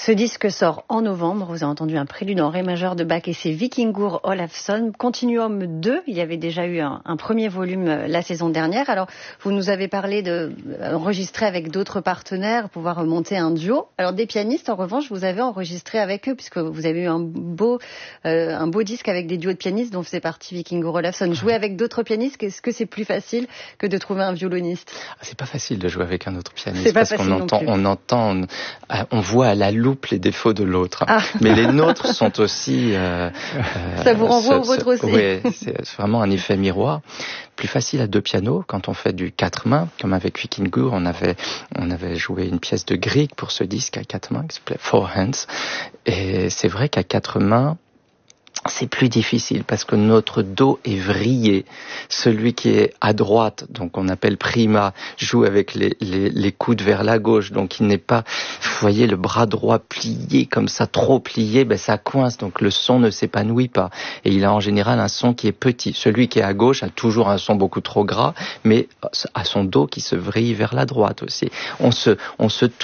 Ce disque sort en novembre. Vous avez entendu un prélude en ré majeur de Bach et c'est Víkingur Ólafsson. Continuum 2, il y avait déjà eu un premier volume la saison dernière. Alors, vous nous avez parlé d'enregistrer avec d'autres partenaires, pouvoir monter un duo. Alors, des pianistes, en revanche, vous avez enregistré avec eux, puisque vous avez eu un beau disque avec des duos de pianistes dont faisait partie Víkingur Ólafsson. Jouer avec d'autres pianistes, est-ce que c'est plus facile que de trouver un violoniste? C'est pas facile de jouer avec un autre pianiste parce qu'on voit à la loupe les défauts de l'autre. Mais les nôtres sont aussi... ça vous renvoie au vôtre aussi. Oui, c'est vraiment un effet miroir. Plus facile à deux pianos quand on fait du quatre mains, comme avec Víkingur, on avait joué une pièce de Grieg pour ce disque à quatre mains qui s'appelait Four Hands. Et c'est vrai qu'à quatre mains, c'est plus difficile parce que notre dos est vrillé. Celui qui est à droite, donc on appelle prima, joue avec les coudes vers la gauche, donc il n'est pas, vous voyez, le bras droit plié comme ça, trop plié, ça coince, donc le son ne s'épanouit pas. Et il a en général un son qui est petit. Celui qui est à gauche a toujours un son beaucoup trop gras, mais à son dos qui se vrille vers la droite aussi. On se